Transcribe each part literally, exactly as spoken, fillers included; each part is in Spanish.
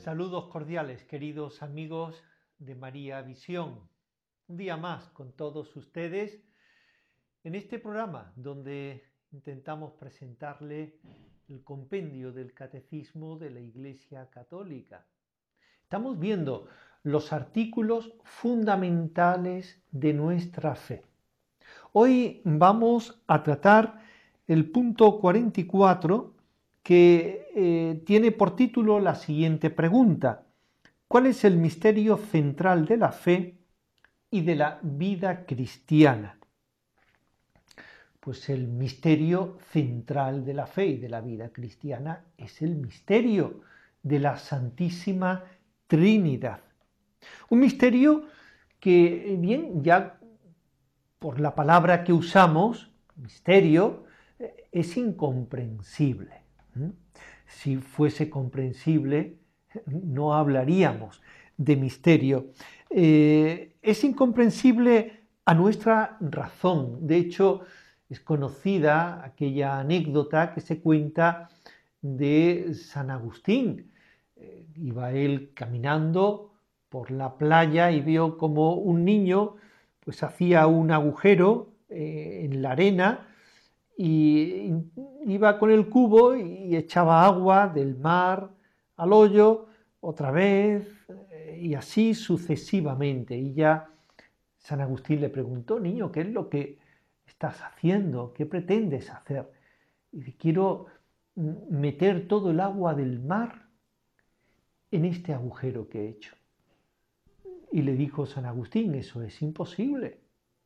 Saludos cordiales, queridos amigos de María Visión. Un día más con todos ustedes en este programa donde intentamos presentarle el compendio del Catecismo de la Iglesia Católica. Estamos viendo los artículos fundamentales de nuestra fe. Hoy vamos a tratar el punto cuarenta y cuatro que eh, tiene por título la siguiente pregunta: ¿cuál es el misterio central de la fe y de la vida cristiana? Pues el misterio central de la fe y de la vida cristiana es el misterio de la Santísima Trinidad. Un misterio que, bien, ya por la palabra que usamos, misterio, es incomprensible. Si fuese comprensible, no hablaríamos de misterio. Eh, es incomprensible a nuestra razón. De hecho, es conocida aquella anécdota que se cuenta de San Agustín. Eh, iba él caminando por la playa y vio como un niño pues hacía un agujero eh, en la arena y iba con el cubo y echaba agua del mar al hoyo otra vez y así sucesivamente. Y ya San Agustín le preguntó: niño, ¿qué es lo que estás haciendo? ¿Qué pretendes hacer? Y dice: quiero meter todo el agua del mar en este agujero que he hecho. Y le dijo San Agustín: eso es imposible.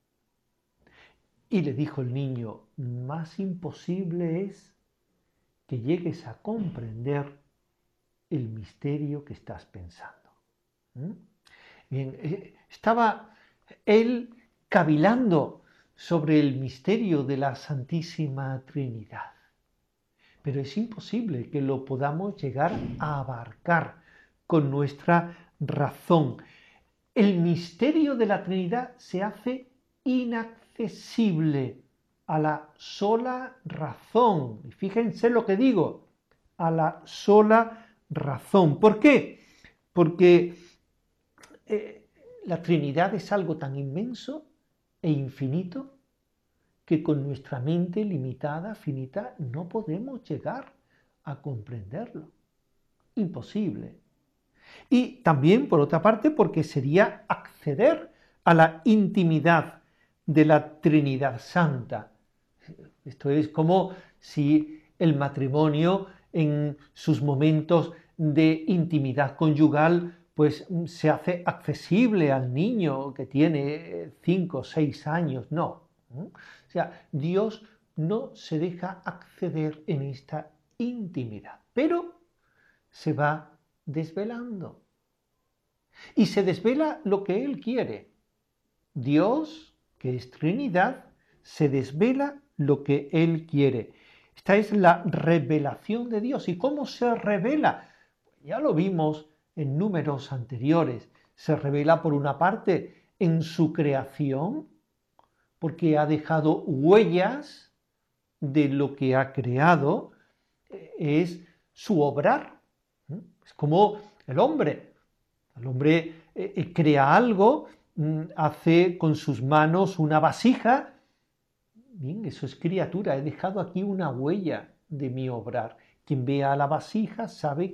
Y le dijo el niño: más imposible es que llegues a comprender el misterio que estás pensando. ¿Mm? Bien, estaba él cavilando sobre el misterio de la Santísima Trinidad, pero es imposible que lo podamos llegar a abarcar con nuestra razón. El misterio de la Trinidad se hace inaccesible a la sola razón. Y fíjense lo que digo, a la sola razón. ¿Por qué? Porque eh, la Trinidad es algo tan inmenso e infinito que con nuestra mente limitada, finita, no podemos llegar a comprenderlo. Imposible. Y también, por otra parte, porque sería acceder a la intimidad de la Trinidad Santa. Esto es como si el matrimonio en sus momentos de intimidad conyugal pues se hace accesible al niño que tiene cinco o seis años. No. O sea, Dios no se deja acceder en esta intimidad, pero se va desvelando. Y se desvela lo que Él quiere. Dios, que es Trinidad, se desvela lo que Él quiere. Esta es la revelación de Dios. ¿Y cómo se revela? Ya lo vimos en números anteriores. Se revela, por una parte, en su creación, porque ha dejado huellas de lo que ha creado. Es su obrar. Es como el hombre. El hombre eh, crea algo, hace con sus manos una vasija. Bien, eso es criatura. He dejado aquí una huella de mi obrar. Quien vea la vasija sabe